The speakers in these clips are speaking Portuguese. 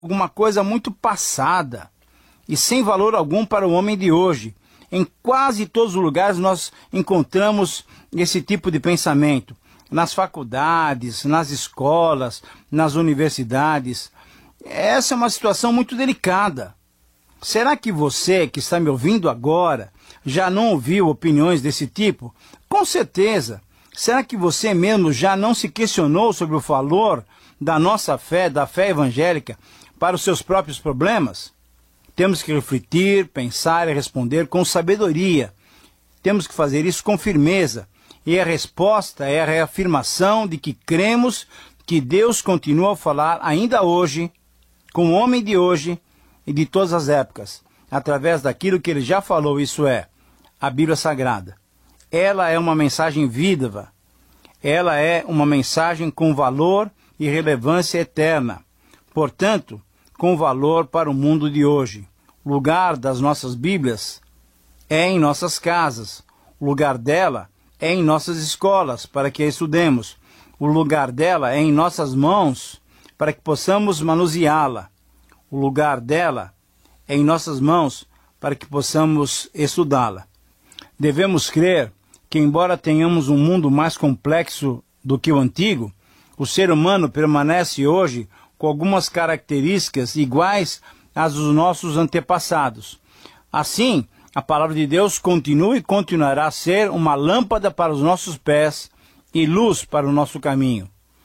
alguma coisa muito passada e sem valor algum para o homem de hoje. Em quase todos os lugares nós encontramos esse tipo de pensamento. Nas faculdades, nas escolas, nas universidades. Essa é uma situação muito delicada. Será que você, que está me ouvindo agora, já não ouviu opiniões desse tipo? Com certeza. Será que você mesmo já não se questionou sobre o valor da nossa fé, da fé evangélica, para os seus próprios problemas? Temos que refletir, pensar e responder com sabedoria. Temos que fazer isso com firmeza. E a resposta é a reafirmação de que cremos que Deus continua a falar ainda hoje, com o homem de hoje e de todas as épocas, através daquilo que ele já falou, isso é, a Bíblia Sagrada. Ela é uma mensagem viva. Ela é uma mensagem com valor e relevância eterna. Portanto, com valor para o mundo de hoje. O lugar das nossas Bíblias é em nossas casas. O lugar dela é em nossas escolas, para que a estudemos. O lugar dela é em nossas mãos, para que possamos manuseá-la. O lugar dela é em nossas mãos, para que possamos estudá-la. Devemos crer que, embora tenhamos um mundo mais complexo do que o antigo, o ser humano permanece hoje com algumas características iguais às dos nossos antepassados. Assim, a palavra de Deus continua e continuará a ser uma lâmpada para os nossos pés e luz para o nosso caminho.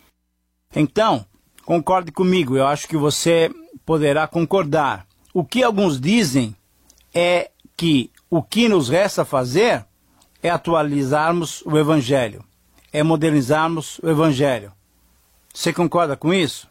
Então, concorde comigo, eu acho que você poderá concordar. O que alguns dizem é que o que nos resta fazer é atualizarmos o Evangelho, é modernizarmos o Evangelho. Você concorda com isso?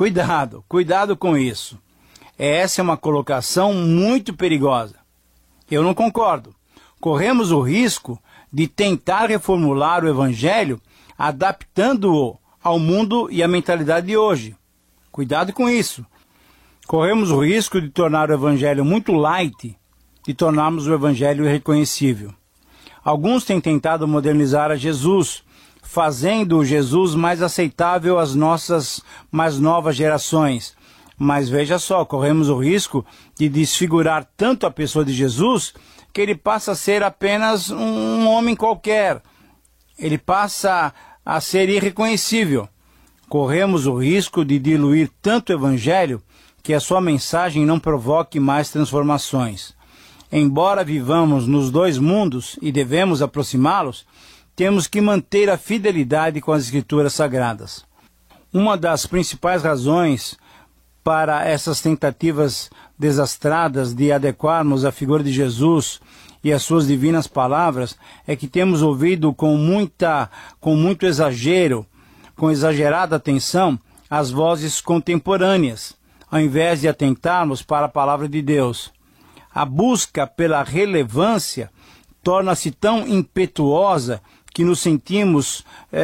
Cuidado com isso. Essa é uma colocação muito perigosa. Eu não concordo. Corremos o risco de tentar reformular o Evangelho adaptando-o ao mundo e à mentalidade de hoje. Cuidado com isso. Corremos o risco de tornar o Evangelho muito light, de tornarmos o Evangelho irreconhecível. Alguns têm tentado modernizar a Jesus, fazendo o Jesus mais aceitável às nossas mais novas gerações. Mas veja só, corremos o risco de desfigurar tanto a pessoa de Jesus que ele passa a ser apenas um homem qualquer. Ele passa a ser irreconhecível. Corremos o risco de diluir tanto o Evangelho que a sua mensagem não provoque mais transformações. Embora vivamos nos dois mundos e devemos aproximá-los, temos que manter a fidelidade com as Escrituras Sagradas. Uma das principais razões para essas tentativas desastradas de adequarmos a figura de Jesus e as suas divinas palavras é que temos ouvido com muito exagero, com exagerada atenção, as vozes contemporâneas, ao invés de atentarmos para a palavra de Deus. A busca pela relevância torna-se tão impetuosa que nos sentimos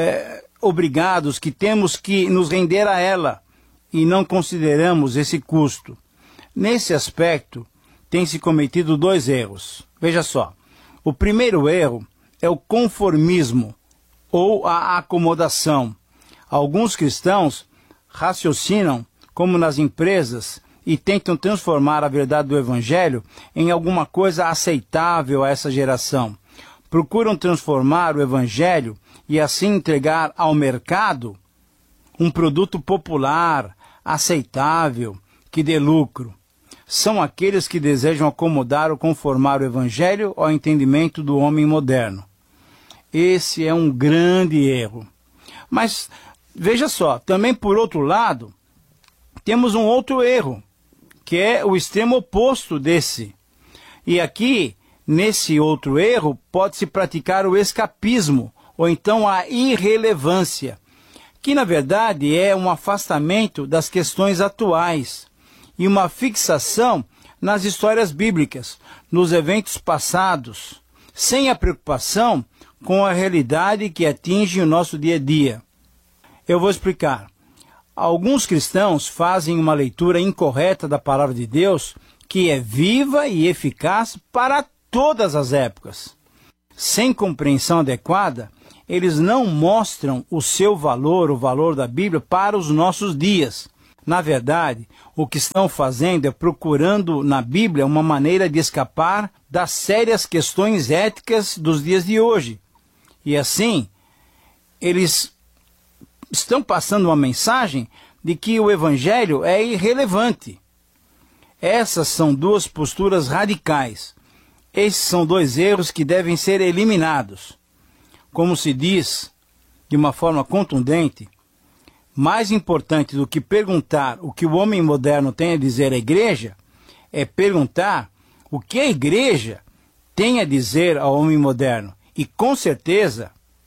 obrigados, que temos que nos render a ela, e não consideramos esse custo. Nesse aspecto, tem-se cometido dois erros. Veja só, o primeiro erro é o conformismo, ou a acomodação. Alguns cristãos raciocinam como nas empresas e tentam transformar a verdade do Evangelho em alguma coisa aceitável a essa geração. Procuram transformar o Evangelho e assim entregar ao mercado um produto popular, aceitável, que dê lucro. São aqueles que desejam acomodar ou conformar o Evangelho ao entendimento do homem moderno. Esse é um grande erro. Mas, veja só, também por outro lado, temos um outro erro, que é o extremo oposto desse. E aqui, nesse outro erro, pode-se praticar o escapismo, ou então a irrelevância, que na verdade é um afastamento das questões atuais e uma fixação nas histórias bíblicas, nos eventos passados, sem a preocupação com a realidade que atinge o nosso dia a dia. Eu vou explicar. Alguns cristãos fazem uma leitura incorreta da palavra de Deus, que é viva e eficaz para todas as épocas. Sem compreensão adequada, eles não mostram o seu valor, o valor da Bíblia, para os nossos dias. Na verdade, o que estão fazendo é procurando na Bíblia uma maneira de escapar das sérias questões éticas dos dias de hoje. E assim, eles estão passando uma mensagem de que o Evangelho é irrelevante. Essas são duas posturas radicais. Esses são dois erros que devem ser eliminados. Como se diz, de uma forma contundente, mais importante do que perguntar o que o homem moderno tem a dizer à igreja, é perguntar o que a igreja tem a dizer ao homem moderno. E com certeza,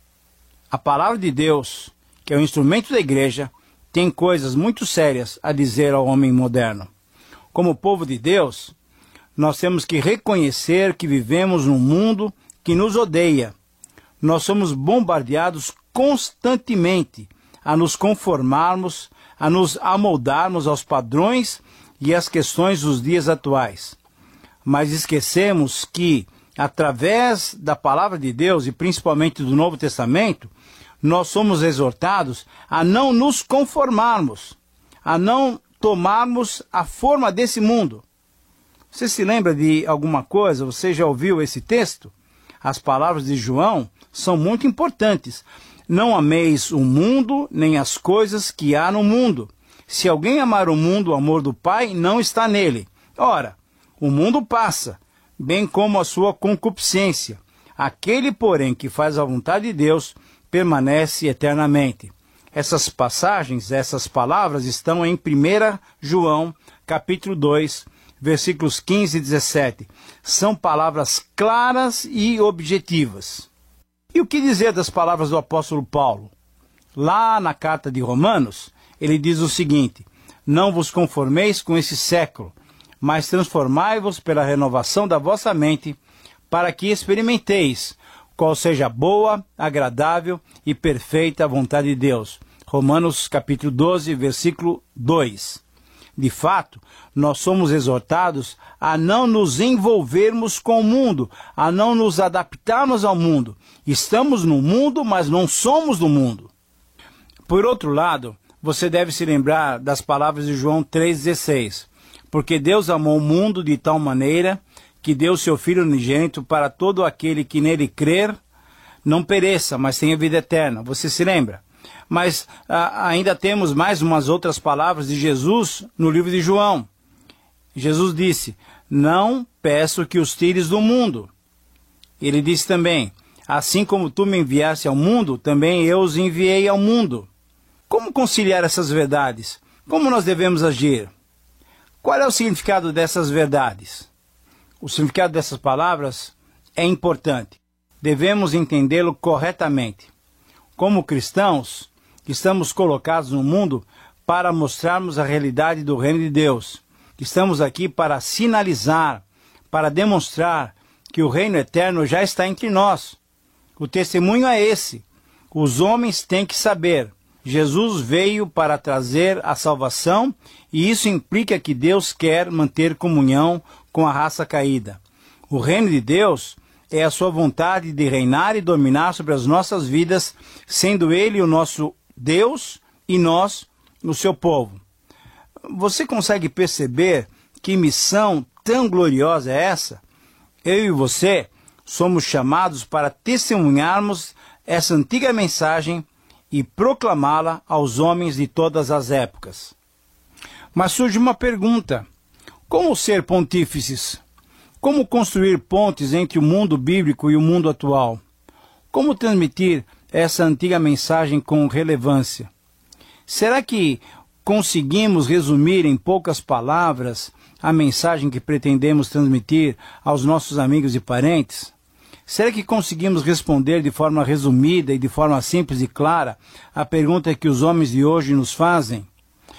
a palavra de Deus, que é o instrumento da igreja, tem coisas muito sérias a dizer ao homem moderno. Como povo de Deus, nós temos que reconhecer que vivemos num mundo que nos odeia. Nós somos bombardeados constantemente a nos conformarmos, a nos amoldarmos aos padrões e às questões dos dias atuais. Mas esquecemos que, através da palavra de Deus e principalmente do Novo Testamento, nós somos exortados a não nos conformarmos, a não tomarmos a forma desse mundo. Você se lembra de alguma coisa? Você já ouviu esse texto? As palavras de João são muito importantes. Não ameis o mundo, nem as coisas que há no mundo. Se alguém amar o mundo, o amor do Pai não está nele. Ora, o mundo passa, bem como a sua concupiscência. Aquele, porém, que faz a vontade de Deus, permanece eternamente. Essas passagens, essas palavras estão em 1 João, capítulo 2, versículos 15 e 17. São palavras claras e objetivas. E o que dizer das palavras do apóstolo Paulo? Lá na carta de Romanos, ele diz o seguinte: não vos conformeis com esse século, mas transformai-vos pela renovação da vossa mente, para que experimenteis qual seja a boa, agradável e perfeita vontade de Deus. Romanos capítulo 12, versículo 2. De fato, nós somos exortados a não nos envolvermos com o mundo, a não nos adaptarmos ao mundo. Estamos no mundo, mas não somos do mundo. Por outro lado, você deve se lembrar das palavras de João 3,16. Porque Deus amou o mundo de tal maneira que deu seu Filho unigênito para todo aquele que nele crer, não pereça, mas tenha vida eterna. Você se lembra? Mas ainda temos mais umas outras palavras de Jesus no livro de João. Jesus disse: não peço que os tires do mundo. Ele disse também: assim como tu me enviaste ao mundo, também eu os enviei ao mundo. Como conciliar essas verdades? Como nós devemos agir? Qual é o significado dessas verdades? O significado dessas palavras é importante. Devemos entendê-lo corretamente. Como cristãos, estamos colocados no mundo para mostrarmos a realidade do reino de Deus. Estamos aqui para sinalizar, para demonstrar que o reino eterno já está entre nós. O testemunho é esse. Os homens têm que saber. Jesus veio para trazer a salvação e isso implica que Deus quer manter comunhão com a raça caída. O reino de Deus é a sua vontade de reinar e dominar sobre as nossas vidas, sendo Ele o nosso Deus e nós o seu povo. Você consegue perceber que missão tão gloriosa é essa? Eu e você somos chamados para testemunharmos essa antiga mensagem e proclamá-la aos homens de todas as épocas. Mas surge uma pergunta: como ser pontífices? Como construir pontes entre o mundo bíblico e o mundo atual? Como transmitir essa antiga mensagem com relevância? Será que conseguimos resumir em poucas palavras a mensagem que pretendemos transmitir aos nossos amigos e parentes? Será que conseguimos responder de forma resumida e de forma simples e clara a pergunta que os homens de hoje nos fazem?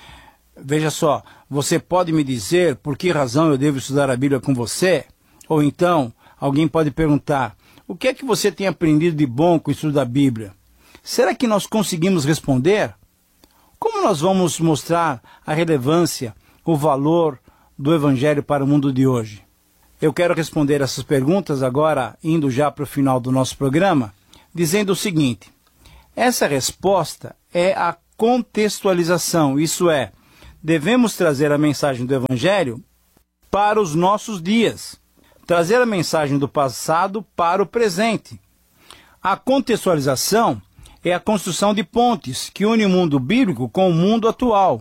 Veja só, você pode me dizer por que razão eu devo estudar a Bíblia com você? Ou então, alguém pode perguntar: o que é que você tem aprendido de bom com o estudo da Bíblia? Será que nós conseguimos responder? Como nós vamos mostrar a relevância, o valor do Evangelho para o mundo de hoje? Eu quero responder essas perguntas agora, indo já para o final do nosso programa, dizendo o seguinte: essa resposta é a contextualização, isso é, devemos trazer a mensagem do Evangelho para os nossos dias, trazer a mensagem do passado para o presente. A contextualização é a construção de pontes que une o mundo bíblico com o mundo atual.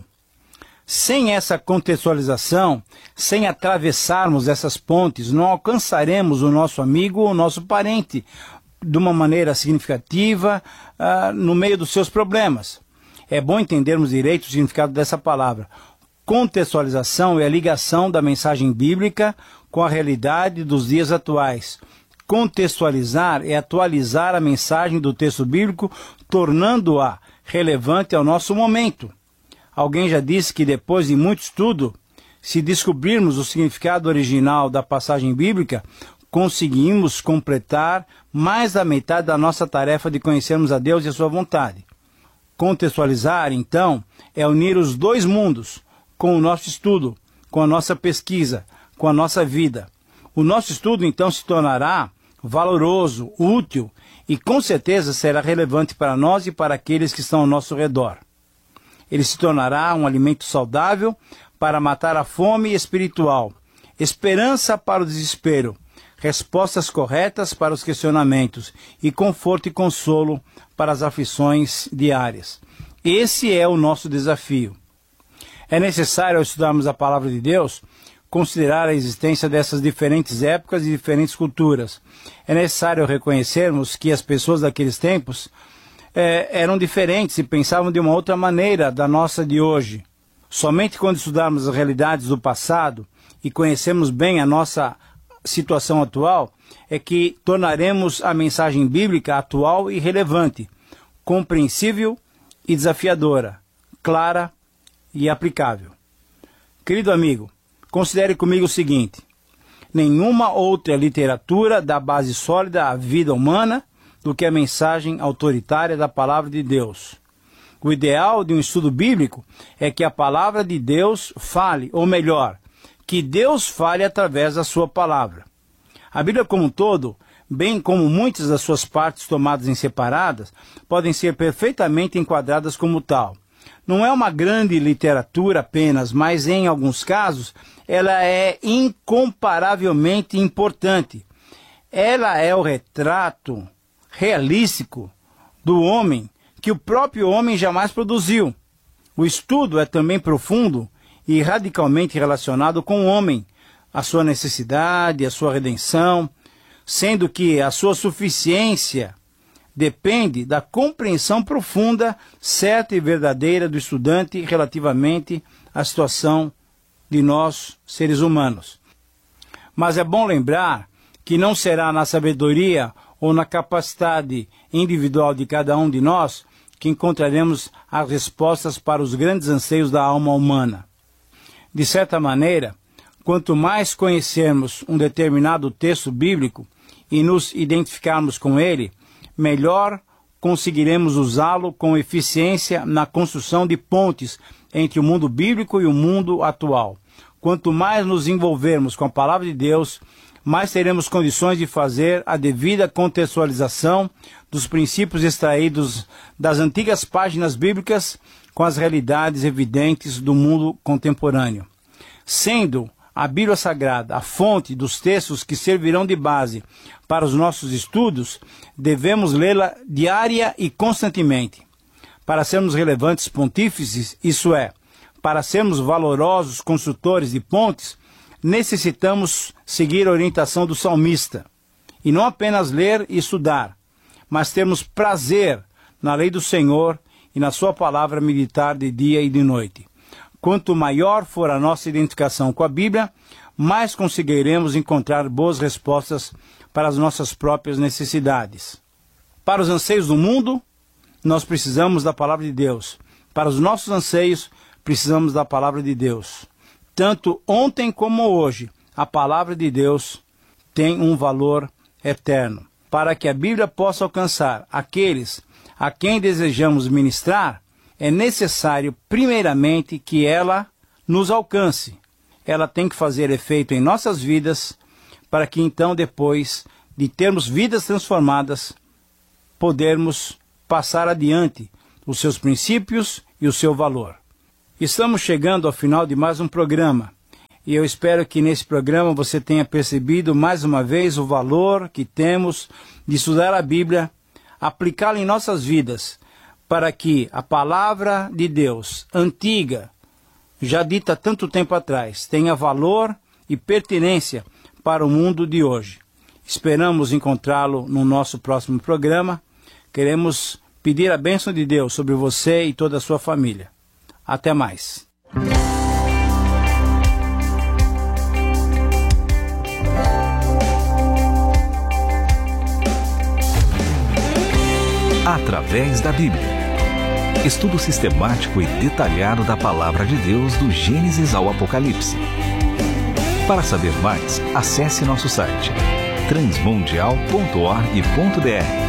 Sem essa contextualização, sem atravessarmos essas pontes, não alcançaremos o nosso amigo ou o nosso parente de uma maneira significativa no meio dos seus problemas. É bom entendermos direito o significado dessa palavra. Contextualização é a ligação da mensagem bíblica com a realidade dos dias atuais. Contextualizar é atualizar a mensagem do texto bíblico, tornando-a relevante ao nosso momento. Alguém já disse que depois de muito estudo, se descobrirmos o significado original da passagem bíblica, conseguimos completar mais da metade da nossa tarefa de conhecermos a Deus e a sua vontade. Contextualizar, então, é unir os dois mundos, com o nosso estudo, com a nossa pesquisa, com a nossa vida. O nosso estudo, então, se tornará valoroso, útil e, com certeza, será relevante para nós e para aqueles que estão ao nosso redor. Ele se tornará um alimento saudável para matar a fome espiritual, esperança para o desespero, respostas corretas para os questionamentos e conforto e consolo para as aflições diárias. Esse é o nosso desafio. É necessário, ao estudarmos a palavra de Deus, considerar a existência dessas diferentes épocas e diferentes culturas. É necessário reconhecermos que as pessoas daqueles tempos eram diferentes e pensavam de uma outra maneira da nossa de hoje. Somente quando estudarmos as realidades do passado e conhecermos bem a nossa situação atual, é que tornaremos a mensagem bíblica atual e relevante, compreensível e desafiadora, clara e aplicável. Querido amigo, considere comigo o seguinte: nenhuma outra literatura dá base sólida à vida humana do que a mensagem autoritária da palavra de Deus. O ideal de um estudo bíblico é que a palavra de Deus fale, ou melhor, que Deus fale através da sua palavra. A Bíblia como um todo, bem como muitas das suas partes tomadas em separadas, podem ser perfeitamente enquadradas como tal. Não é uma grande literatura apenas, mas em alguns casos ela é incomparavelmente importante. Ela é o retrato realístico do homem que o próprio homem jamais produziu. O estudo é também profundo e radicalmente relacionado com o homem, a sua necessidade, a sua redenção, sendo que a sua suficiência depende da compreensão profunda, certa e verdadeira do estudante relativamente à situação de nós, seres humanos. Mas é bom lembrar que não será na sabedoria ou na capacidade individual de cada um de nós que encontraremos as respostas para os grandes anseios da alma humana. De certa maneira, quanto mais conhecermos um determinado texto bíblico e nos identificarmos com ele, melhor conseguiremos usá-lo com eficiência na construção de pontes entre o mundo bíblico e o mundo atual. Quanto mais nos envolvermos com a palavra de Deus, mais teremos condições de fazer a devida contextualização dos princípios extraídos das antigas páginas bíblicas com as realidades evidentes do mundo contemporâneo. Sendo a Bíblia Sagrada a fonte dos textos que servirão de base para os nossos estudos, devemos lê-la diária e constantemente. Para sermos relevantes pontífices, isso é, para sermos valorosos construtores de pontes, necessitamos seguir a orientação do salmista, e não apenas ler e estudar, mas termos prazer na lei do Senhor e na sua palavra meditar de dia e de noite. Quanto maior for a nossa identificação com a Bíblia, mais conseguiremos encontrar boas respostas para as nossas próprias necessidades. Para os anseios do mundo, nós precisamos da palavra de Deus. Para os nossos anseios, precisamos da palavra de Deus. Tanto ontem como hoje, a palavra de Deus tem um valor eterno. Para que a Bíblia possa alcançar aqueles a quem desejamos ministrar, é necessário, primeiramente, que ela nos alcance. Ela tem que fazer efeito em nossas vidas, para que então, depois de termos vidas transformadas, podermos passar adiante os seus princípios e o seu valor. Estamos chegando ao final de mais um programa. E eu espero que nesse programa você tenha percebido mais uma vez o valor que temos de estudar a Bíblia, aplicá-la em nossas vidas, para que a palavra de Deus, antiga, já dita há tanto tempo atrás, tenha valor e pertinência para o mundo de hoje. Esperamos encontrá-lo no nosso próximo programa. Queremos pedir a bênção de Deus sobre você e toda a sua família. Até mais. Através da Bíblia. Estudo sistemático e detalhado da Palavra de Deus do Gênesis ao Apocalipse. Para saber mais, acesse nosso site transmundial.org.br.